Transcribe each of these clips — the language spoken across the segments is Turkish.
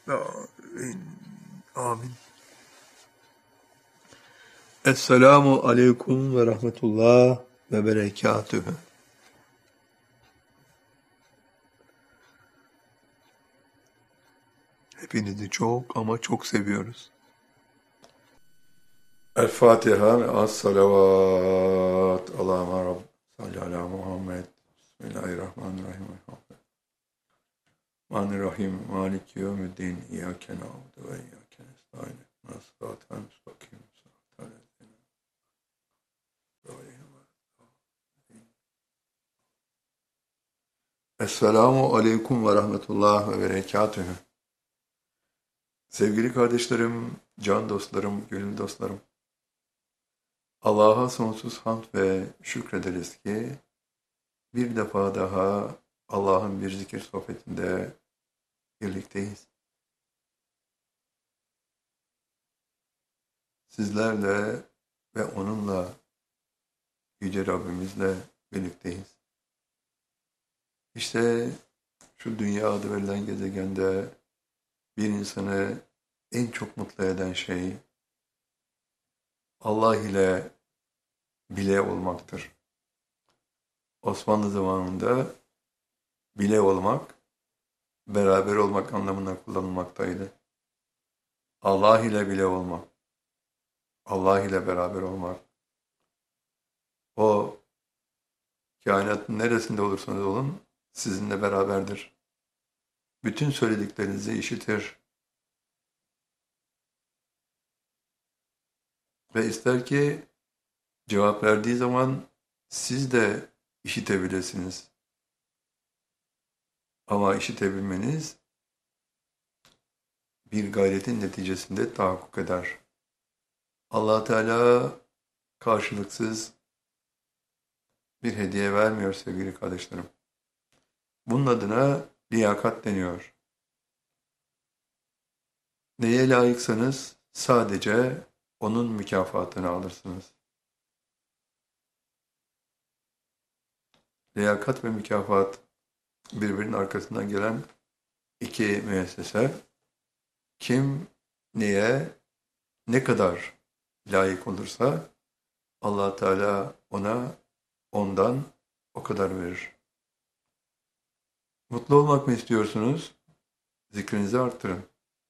Amin. Amin. Esselamu aleyküm ve rahmetullah ve berekatühü. Hepinizi çok ama çok seviyoruz. El-Fatiha ve as-salavat. Allahümme Rabb salli ala Muhammed. Bismillahirrahmanirrahim. Rahim. Maliki yevmiddin. İyyâke na'budu ve iyyâke nestaîn. Sıratal müstakim. Sıratal lezîne Esselamu aleyküm ve rahmetullah ve berekatühü. Sevgili kardeşlerim, can dostlarım, gönül dostlarım. Allah'a sonsuz hamd ve şükrederiz ki bir defa daha Allah'ın bir zikir sohbetinde birlikteyiz. Sizlerle ve onunla, Yüce Rabbimizle birlikteyiz. İşte şu dünya adı verilen gezegende bir insanı en çok mutlu eden şey Allah ile bile olmaktır. Osmanlı zamanında bile olmak, beraber olmak anlamına kullanılmaktaydı. Allah ile bile olmak, Allah ile beraber olmak. O kainatın neresinde olursanız olun sizinle beraberdir. Bütün söylediklerinizi işitir. Ve ister ki cevap verdiği zaman siz de işitebilirsiniz. Ama işitebilmeniz bir gayretin neticesinde tahakkuk eder. Allah Teala karşılıksız bir hediye vermiyor sevgili kardeşlerim. Bunun adına liyakat deniyor. Neye layıksanız sadece onun mükafatını alırsınız. Liyakat ve mükafat birbirinin arkasından gelen iki müessese. Kim neye ne kadar layık olursa Allah Teala ona ondan o kadar verir. Mutlu olmak mı istiyorsunuz? Zikrinizi arttırın.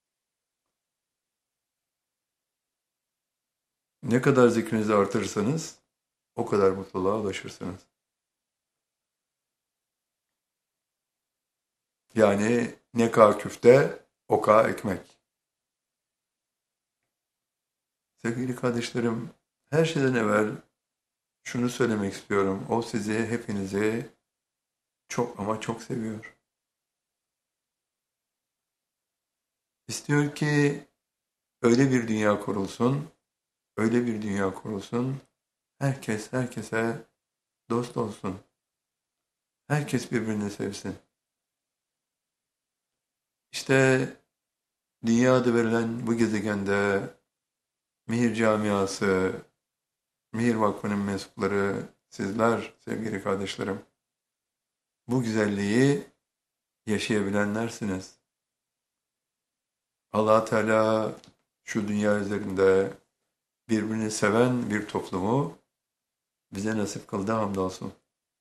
Ne kadar zikrinizi artırırsanız o kadar mutluluğa ulaşırsınız. Yani ne kadar küfte, o kadar ekmek. Sevgili kardeşlerim, her şeyden evvel şunu söylemek istiyorum. O sizi, hepinizi çok ama çok seviyor. İstiyor ki öyle bir dünya kurulsun, öyle bir dünya kurulsun, herkes herkese dost olsun. Herkes birbirini sevsin. İşte dünyada verilen bu gezegende Mihir Camiası, Mihir Vakfı'nın mensupları, sizler sevgili kardeşlerim, bu güzelliği yaşayabilenlersiniz. Allah Teala şu dünya üzerinde birbirini seven bir toplumu bize nasip kıldı, hamdolsun.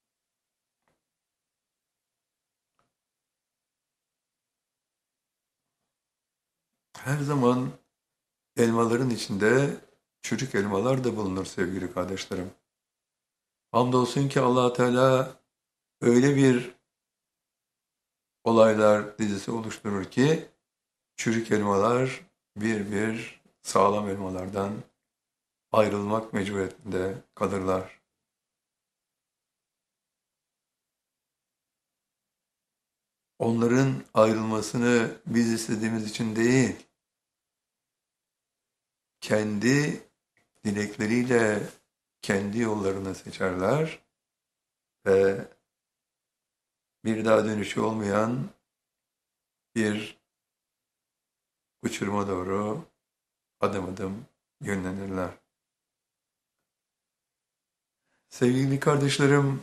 Her zaman elmaların içinde çürük elmalar da bulunur sevgili kardeşlerim. Hamdolsun ki Allah Teala öyle bir olaylar dizisi oluşturur ki çürük elmalar bir bir sağlam elmalardan ayrılmak mecburiyetinde kalırlar. Onların ayrılmasını biz istediğimiz için değil, kendi dilekleriyle kendi yollarını seçerler ve bir daha dönüşü olmayan bir uçuruma doğru adım adım yönlenirler. Sevgili kardeşlerim,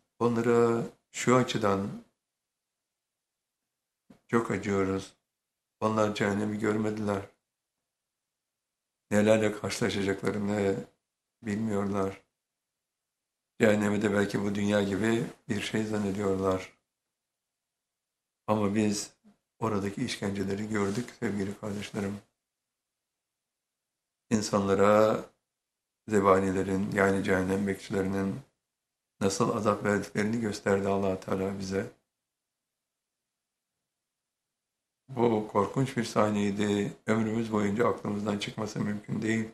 onlara şu açıdan çok acıyoruz. Onlar cehennemi görmediler. Nelerle karşılaşacaklarını bilmiyorlar. Cehennemi de belki bu dünya gibi bir şey zannediyorlar. Ama biz oradaki işkenceleri gördük sevgili kardeşlerim. İnsanlara zebanilerin yani cehennem bekçilerinin nasıl azap verdiklerini gösterdi Allah Teala bize. Bu korkunç bir sahneydi. Ömrümüz boyunca aklımızdan çıkması mümkün değil.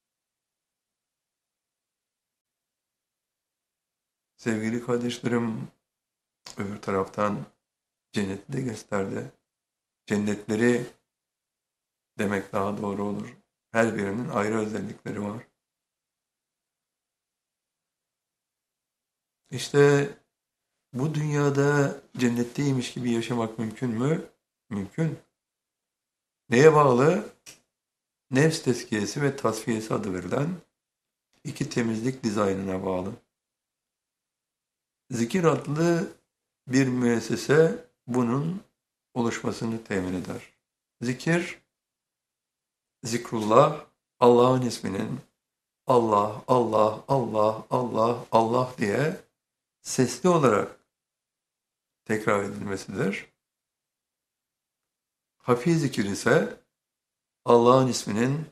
Sevgili kardeşlerim, öbür taraftan cenneti de gösterdi. Cennetleri demek daha doğru olur. Her birinin ayrı özellikleri var. İşte bu dünyada cennetteymiş gibi yaşamak mümkün mü? Mümkün. Neye bağlı? Nefs tezkiyesi ve tasfiyesi adı verilen iki temizlik dizaynına bağlı. Zikir adlı bir müessese bunun oluşmasını temin eder. Zikir, zikrullah, Allah'ın isminin Allah, Allah, Allah, Allah, Allah diye sesli olarak tekrar edilmesidir. Hafi zikir ise Allah'ın isminin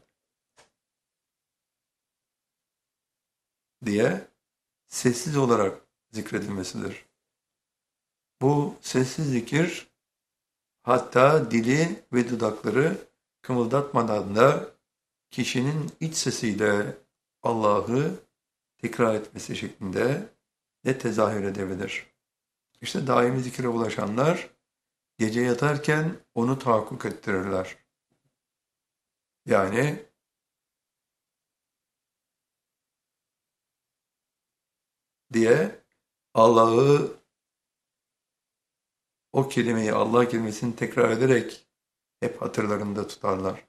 diye sessiz olarak zikredilmesidir. Bu sessiz zikir hatta dili ve dudakları kımıldatmadan da kişinin iç sesiyle Allah'ı tekrar etmesi şeklinde de tezahür edebilir. İşte daimi zikre ulaşanlar gece yatarken onu tahakkuk ettirirler. Yani diye Allah'ı o kelimeyi Allah kelimesini tekrar ederek hep hatırlarında tutarlar.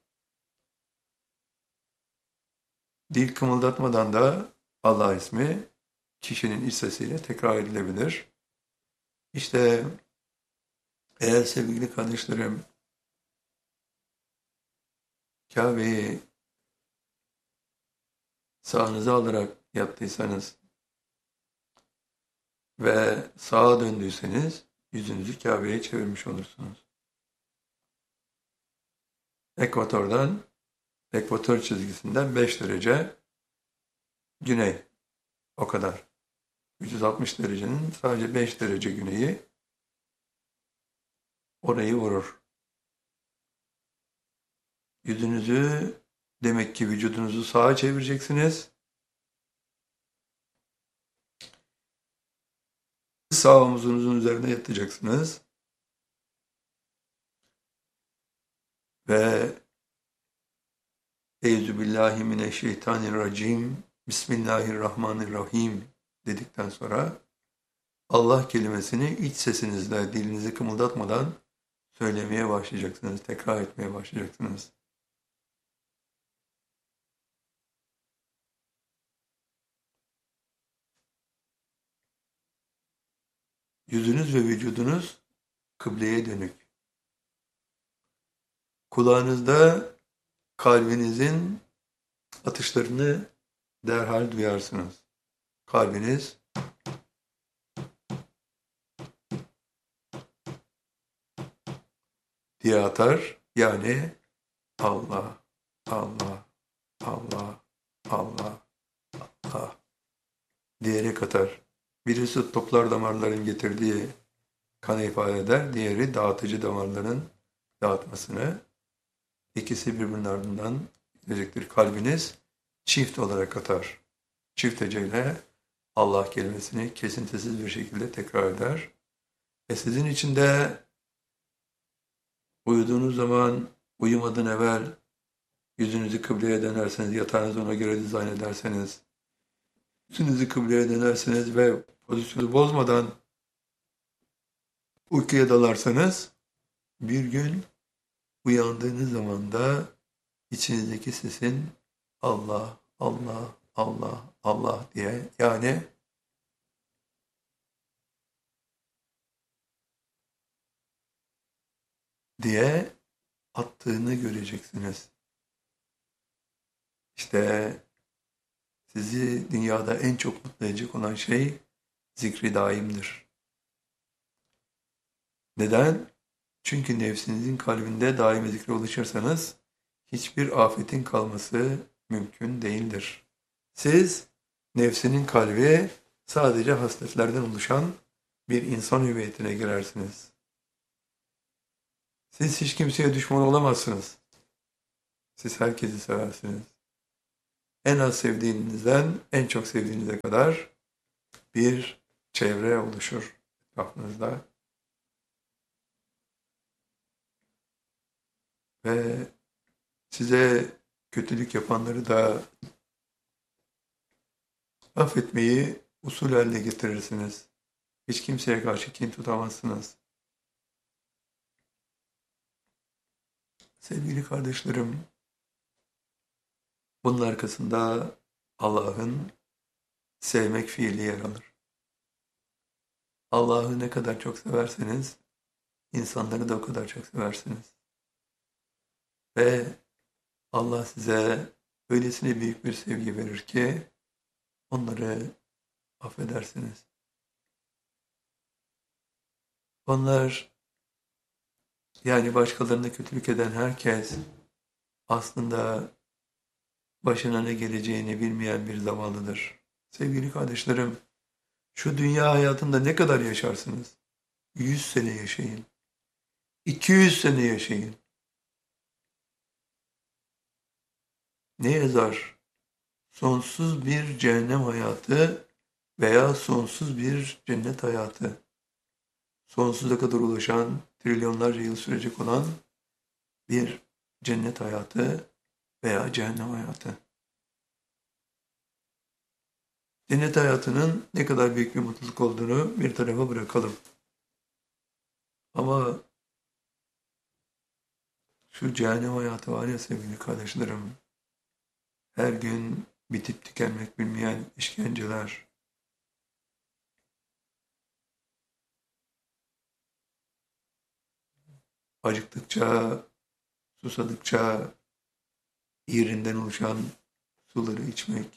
Dil kımıldatmadan da Allah ismi kişinin iç sesiyle tekrar edilebilir. İşte eğer sevgili kardeşlerim Kabe'yi sağınıza alarak yattıysanız ve sağa döndüyseniz yüzünüzü Kabe'ye çevirmiş olursunuz. Ekvator çizgisinden 5 derece güney. O kadar. 360 derecenin sadece 5 derece güneyi orayı vurur. Yüzünüzü demek ki vücudunuzu sağa çevireceksiniz. Sağ omuzunuzun üzerine yatacaksınız. Ve Euzubillahimineşşeytanirracim Bismillahirrahmanirrahim dedikten sonra Allah kelimesini iç sesinizle dilinizi kımıldatmadan söylemeye başlayacaksınız, tekrar etmeye başlayacaksınız. Yüzünüz ve vücudunuz kıbleye dönük. Kulağınızda kalbinizin atışlarını derhal duyarsınız. Kalbiniz diye atar. Yani Allah, Allah, Allah, Allah, Allah diyerek atar. Birisi toplar damarların getirdiği kanı ifade eder. Diğeri dağıtıcı damarların dağıtmasını. İkisi birbirinin ardından gidecektir. Kalbiniz çift olarak atar. Çift heceyle Allah kelimesini kesintisiz bir şekilde tekrar eder. Sizin için de uyuduğunuz zaman uyumadan evvel yüzünüzü kıbleye dönerseniz, yatağınızı ona göre dizayn ederseniz, yüzünüzü kıbleye dönerseniz ve pozisyonu bozmadan uykuya dalarsanız bir gün uyandığınız zaman da içinizdeki sesin Allah, Allah, Allah, Allah diye yani diye attığını göreceksiniz. İşte sizi dünyada en çok mutlu edecek olan şey zikri daimdir. Neden? Çünkü nefsinizin kalbinde daimi zikre ulaşırsanız hiçbir afetin kalması mümkün değildir. Siz nefsinin kalbi sadece hasletlerden oluşan bir insan hüviyetine girersiniz. Siz hiç kimseye düşman olamazsınız. Siz herkesi seversiniz. En az sevdiğinizden en çok sevdiğinize kadar bir çevre oluşur etrafınızda. Ve size kötülük yapanları da affetmeyi usul haline getirirsiniz. Hiç kimseye karşı kin tutamazsınız. Sevgili kardeşlerim, bunun arkasında Allah'ın sevmek fiili yer alır. Allah'ı ne kadar çok severseniz, insanları da o kadar çok seversiniz. Ve Allah size öylesine büyük bir sevgi verir ki, onları affedersiniz. Onlar, yani başkalarına kötülük eden herkes, aslında başına ne geleceğini bilmeyen bir zavallıdır. Sevgili kardeşlerim, şu dünya hayatında ne kadar yaşarsınız? 100 sene yaşayın. 200 sene yaşayın. Ne yazar? Sonsuz bir cehennem hayatı veya sonsuz bir cennet hayatı. Sonsuza kadar ulaşan, trilyonlarca yıl sürecek olan bir cennet hayatı veya cehennem hayatı. Cennet hayatının ne kadar büyük bir mutluluk olduğunu bir tarafa bırakalım. Ama şu cehennem hayatı var ya sevgili kardeşlerim, her gün bitip tükenmek bilmeyen işkenceler, acıktıkça, susadıkça iğrinden oluşan suları içmek,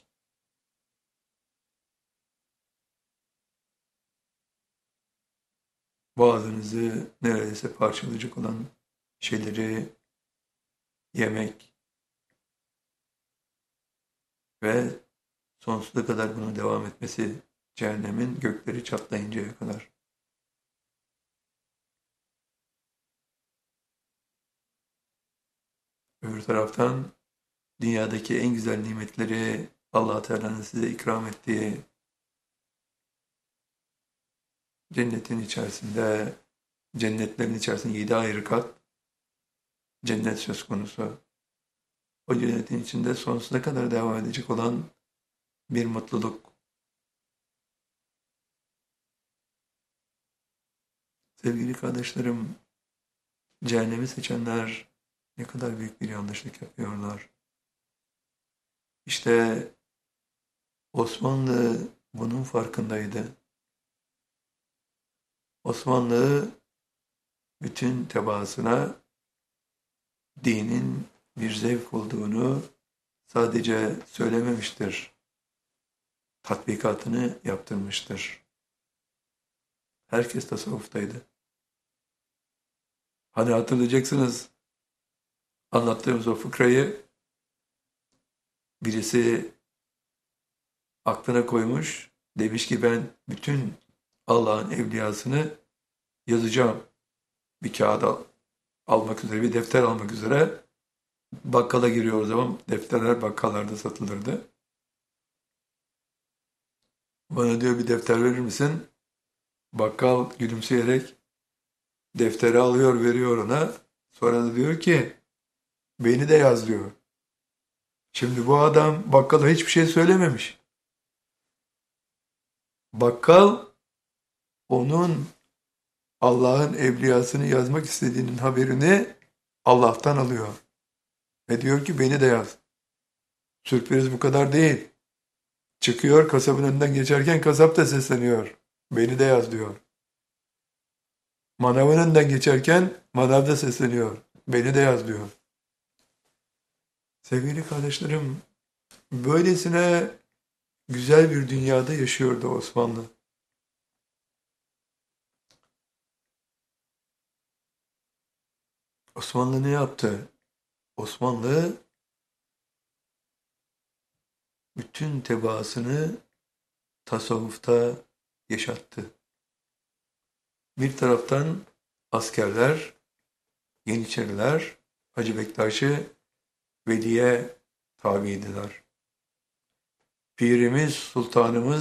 boğazınızı neredeyse parçalayacak olan şeyleri yemek ve sonsuza kadar bunun devam etmesi, cehennemin gökleri çatlayıncaya kadar. Öbür taraftan dünyadaki en güzel nimetleri Allah Teala'nın size ikram ettiği cennetin içerisinde, cennetlerin içerisinde 7 ayrı kat cennet söz konusu. O cennetin içinde sonsuza kadar devam edecek olan bir mutluluk. Sevgili kardeşlerim, cehennemi seçenler ne kadar büyük bir yanlışlık yapıyorlar. İşte Osmanlı bunun farkındaydı. Osmanlı bütün tebaasına dinin bir zevk olduğunu sadece söylememiştir, tatbikatını yaptırmıştır. Herkes tasavvuftaydı. Hani hatırlayacaksınız anlattığımız o fıkrayı, birisi aklına koymuş, demiş ki ben bütün Allah'ın evliyasını yazacağım. Bir kağıda almak üzere, bir defter almak üzere bakkala giriyor o zaman. Defterler bakkallarda satılırdı. Bana diyor bir defter verir misin? Bakkal gülümseyerek defteri alıyor, veriyor ona. Sonra da diyor ki beni de yaz diyor. Şimdi bu adam bakkala hiçbir şey söylememiş. Bakkal onun Allah'ın evliyasını yazmak istediğinin haberini Allah'tan alıyor. Ve diyor ki beni de yaz. Sürpriz bu kadar değil. Çıkıyor kasabın önünden geçerken kasap da sesleniyor. Beni de yaz diyor. Manavın önünden geçerken manav da sesleniyor. Beni de yaz diyor. Sevgili kardeşlerim, böylesine güzel bir dünyada yaşıyordu Osmanlı. Osmanlı ne yaptı? Osmanlı bütün tebaasını tasavvufta yaşattı. Bir taraftan askerler, Yeniçeriler, Hacı Bektaş'ı Veli'ye tabiydiler. Pirimiz, sultanımız